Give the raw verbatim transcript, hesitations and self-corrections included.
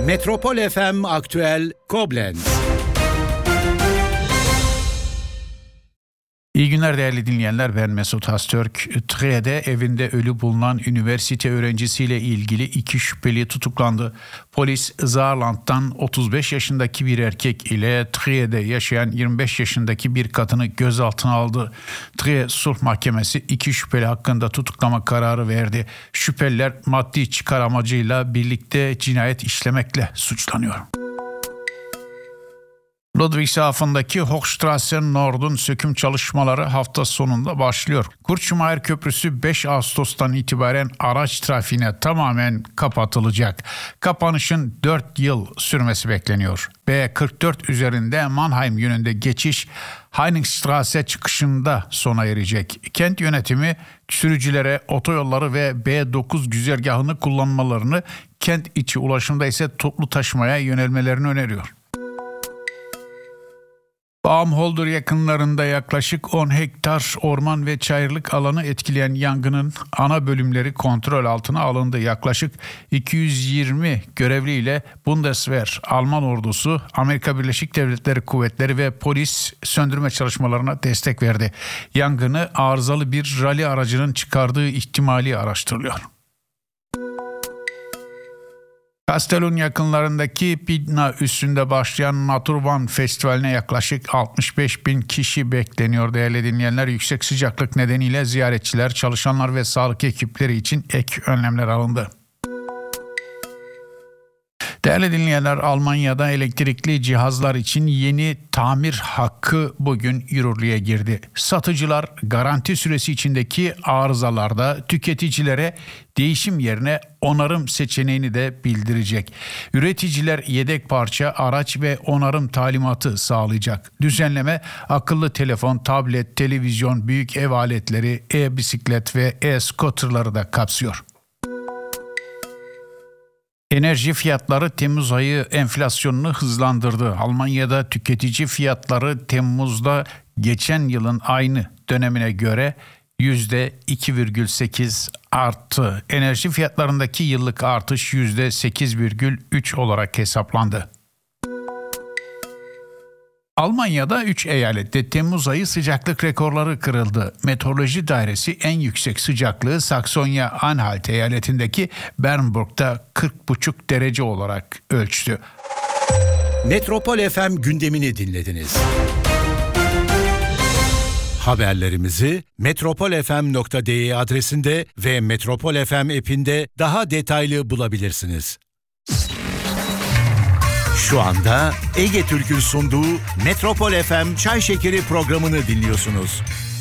Metropol F M Aktüel Koblenz. İyi günler değerli dinleyenler, ben Mesut Hastürk. Triye'de evinde ölü bulunan üniversite öğrencisiyle ilgili iki şüpheli tutuklandı. Polis Saarland'dan otuz beş yaşındaki bir erkek ile Triye'de yaşayan yirmi beş yaşındaki bir kadını gözaltına aldı. Triye Sulh Mahkemesi iki şüpheli hakkında tutuklama kararı verdi. Şüpheliler maddi çıkar amacıyla birlikte cinayet işlemekle suçlanıyor. Ludwigshafen'daki Hochstrasse Nord'un söküm çalışmaları hafta sonunda başlıyor. Kurt-Schumacher Köprüsü beş Ağustos'tan itibaren araç trafiğine tamamen kapatılacak. Kapanışın dört yıl sürmesi bekleniyor. B kırk dört üzerinde Mannheim yönünde geçiş Heiningstrasse çıkışında sona erecek. Kent yönetimi sürücülere otoyolları ve B dokuz güzergahını kullanmalarını, kent içi ulaşımda ise toplu taşımaya yönelmelerini öneriyor. Baumholder yakınlarında yaklaşık on hektar orman ve çayırlık alanı etkileyen yangının ana bölümleri kontrol altına alındı. Yaklaşık iki yüz yirmi görevliyle Bundeswehr, Alman ordusu, Amerika Birleşik Devletleri kuvvetleri ve polis söndürme çalışmalarına destek verdi. Yangını arızalı bir rally aracının çıkardığı ihtimali araştırılıyor. Castellon yakınlarındaki Pidna üssünde başlayan Naturban Festivali'ne yaklaşık altmış beş bin kişi bekleniyor değerli dinleyenler. Yüksek sıcaklık nedeniyle ziyaretçiler, çalışanlar ve sağlık ekipleri için ek önlemler alındı. Değerli dinleyenler, Almanya'da elektrikli cihazlar için yeni tamir hakkı bugün yürürlüğe girdi. Satıcılar garanti süresi içindeki arızalarda tüketicilere değişim yerine onarım seçeneğini de bildirecek. Üreticiler yedek parça, araç ve onarım talimatı sağlayacak. Düzenleme akıllı telefon, tablet, televizyon, büyük ev aletleri, e-bisiklet ve e-scooterları da kapsıyor. Enerji fiyatları Temmuz ayı enflasyonunu hızlandırdı. Almanya'da tüketici fiyatları Temmuz'da geçen yılın aynı dönemine göre yüzde iki virgül sekiz arttı. Enerji fiyatlarındaki yıllık artış yüzde sekiz virgül üç olarak hesaplandı. Almanya'da üç eyalette Temmuz ayı sıcaklık rekorları kırıldı. Meteoroloji Dairesi en yüksek sıcaklığı Saksonya-Anhalt eyaletindeki Bernburg'da kırk buçuk derece olarak ölçtü. Metropol F M gündemini dinlediniz. Haberlerimizi metropol f m nokta d e adresinde ve Metropol F M app'inde daha detaylı bulabilirsiniz. Şu anda Ege Türk'ün sunduğu Metropol F M Çay Şekeri programını dinliyorsunuz.